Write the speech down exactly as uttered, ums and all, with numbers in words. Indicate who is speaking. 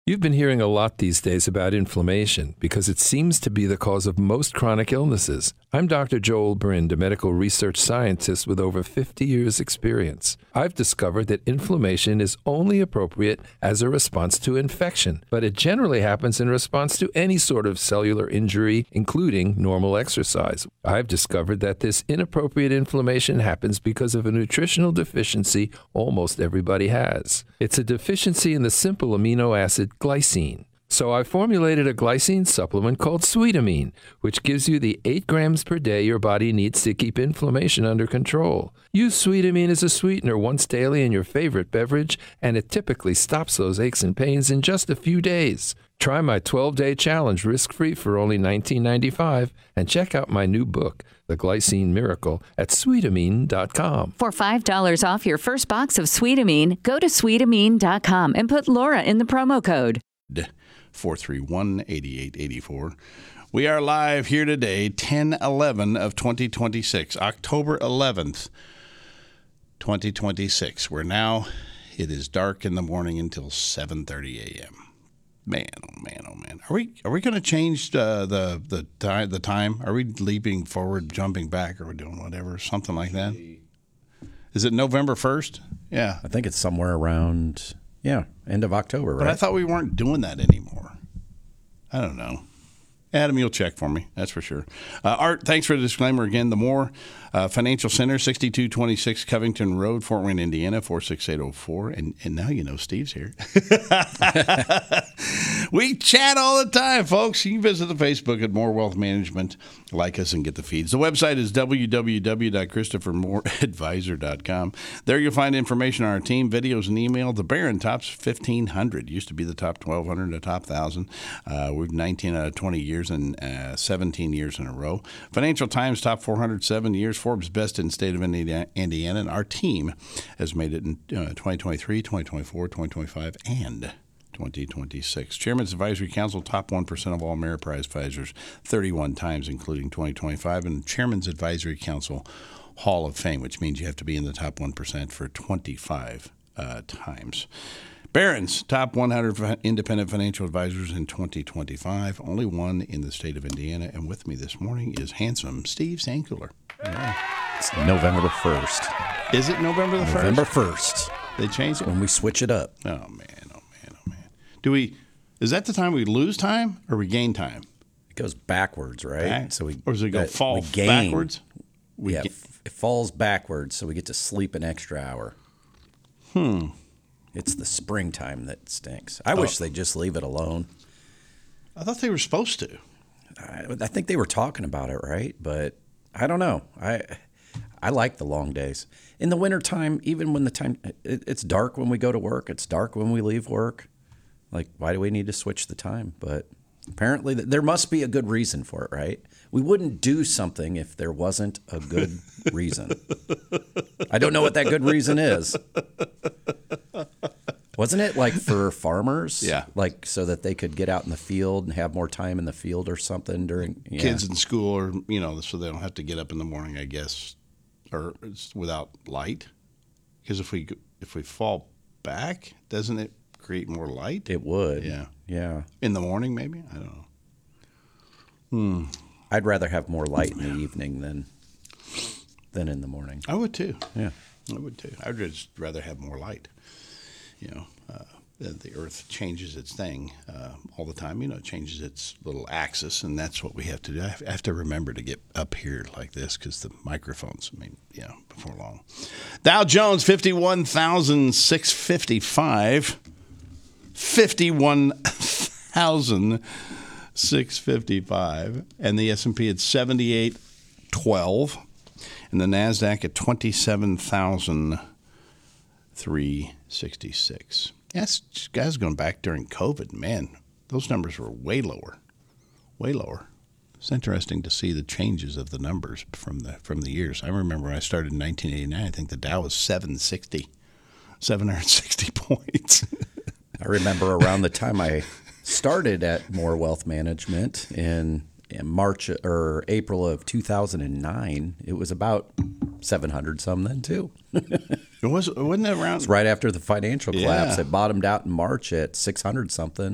Speaker 1: You've been hearing a lot these days about inflammation because it seems to be the cause of most chronic illnesses. I'm Doctor Joel Brind, a medical research scientist with over fifty years' experience. I've discovered that inflammation is only appropriate as a response to infection, but it generally happens in response to any sort of cellular injury, including normal exercise. I've discovered that this inappropriate inflammation happens because of a nutritional deficiency almost everybody has. It's a deficiency in the simple amino acid glycine. So I formulated a glycine supplement called Sweetamine, which gives you the eight grams per day your body needs to keep inflammation under control. Use Sweetamine as a sweetener once daily in your favorite beverage, and it typically stops those aches and pains in just a few days. Try my twelve-day challenge risk-free for only nineteen ninety-five dollars and check out my new book, The Glycine Miracle, at sweetamine dot com.
Speaker 2: For five dollars off your first box of Sweetamine, go to sweetamine dot com and put Laura in the promo code.
Speaker 3: four three one, eight eight eight four. We are live here today, ten eleven of twenty twenty-six, October eleventh, twenty twenty-six. Where now it is dark in the morning until seven thirty a.m. Man, oh man, oh man. Are we are we going to change uh, the the time? The time? Are we leaping forward, jumping back, or are we doing whatever, something like that? Is it November first? Yeah,
Speaker 4: I think it's somewhere around yeah, end of October, right?
Speaker 3: But I thought we weren't doing that anymore. I don't know. Adam, you'll check for me. That's for sure. Uh, Art, thanks for the disclaimer again. The Moore uh, Financial Center, sixty-two twenty-six Covington Road, Fort Wayne, Indiana, four six eight oh four. And, and now you know Steve's here. We chat all the time, folks. You can visit the Facebook at Moore Wealth Management. Like us and get the feeds. The website is w w w dot christopher moore advisor dot com. There you'll find information on our team, videos, and email. The Barron Top's fifteen hundred. Used to be the top twelve hundred, the top one thousand. Uh, we've nineteen out of twenty years and uh, seventeen years in a row. Financial Times top four hundred seven years. Forbes best in the state of Indiana. And our team has made it in uh, twenty twenty-three, twenty twenty-four, twenty twenty-five, and twenty twenty-six. Chairman's Advisory Council, top one percent of all Ameriprise advisors, thirty-one times, including twenty twenty-five. And Chairman's Advisory Council Hall of Fame, which means you have to be in the top one percent for twenty-five uh, times. Barron's, top one hundred independent financial advisors in twenty twenty-five. Only one in the state of Indiana. And with me this morning is handsome Steve Sankuler.
Speaker 4: Yeah. It's November first.
Speaker 3: Is it November the first?
Speaker 4: November first.
Speaker 3: They changed it?
Speaker 4: When we switch it up.
Speaker 3: Oh, man. Do we? Is that the time we lose time or we gain time?
Speaker 4: It goes backwards, right?
Speaker 3: Back?
Speaker 4: So we
Speaker 3: or does it go
Speaker 4: uh,
Speaker 3: fall
Speaker 4: we gain,
Speaker 3: backwards? We
Speaker 4: yeah,
Speaker 3: ga-
Speaker 4: it falls backwards, so we get to sleep an extra hour.
Speaker 3: Hmm.
Speaker 4: It's the springtime that stinks. I oh. wish they'd just leave it alone.
Speaker 3: I thought they were supposed to.
Speaker 4: I, I think they were talking about it, right? But I don't know. I I like the long days. In the wintertime, even when the time it, it's dark when we go to work, it's dark when we leave work. Like, why do we need to switch the time? But apparently there must be a good reason for it, right? We wouldn't do something if there wasn't a good reason. I don't know what that good reason is. Wasn't it like for farmers?
Speaker 3: Yeah.
Speaker 4: Like so that they could get out in the field and have more time in the field or something during yeah.
Speaker 3: Kids in school, or, you know, so they don't have to get up in the morning, I guess, or it's without light. Because if we if we fall back, doesn't it create more light?
Speaker 4: It would.
Speaker 3: Yeah.
Speaker 4: Yeah.
Speaker 3: In the morning, maybe? I don't know. Hmm.
Speaker 4: I'd rather have more light in the evening than than in the morning.
Speaker 3: I would too.
Speaker 4: Yeah.
Speaker 3: I would too. I'd just rather have more light. You know, uh, the, the Earth changes its thing uh, all the time. You know, it changes its little axis, and that's what we have to do. I have, I have to remember to get up here like this because the microphones, I mean, you know, before long. Dow Jones, fifty-one thousand six hundred fifty-five. fifty-one thousand six hundred fifty-five. And the S and P at seventy-eight twelve. And the NASDAQ at twenty-seven thousand three hundred sixty-six. That's guys going back during COVID. Man, those numbers were way lower. Way lower. It's interesting to see the changes of the numbers from the from the years. I remember when I started in nineteen eighty-nine, I think the Dow was seven sixty. seven hundred sixty points.
Speaker 4: I remember around the time I started at Moore Wealth Management in, in March or April of two thousand nine, it was about seven hundred some then too.
Speaker 3: It was, wasn't it around?
Speaker 4: It's right after the financial collapse.
Speaker 3: Yeah.
Speaker 4: It bottomed out in March at six hundred something.